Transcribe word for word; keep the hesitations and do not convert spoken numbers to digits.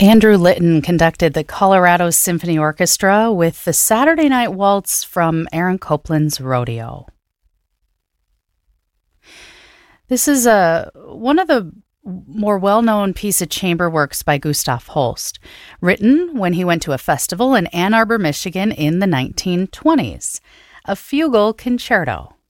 Andrew Litton conducted the Colorado Symphony Orchestra with the Saturday Night Waltz from Aaron Copland's Rodeo. This is a one of the more well-known piece of chamber works by Gustav Holst, written when he went to a festival in Ann Arbor, Michigan in the nineteen twenties, a fugal concerto.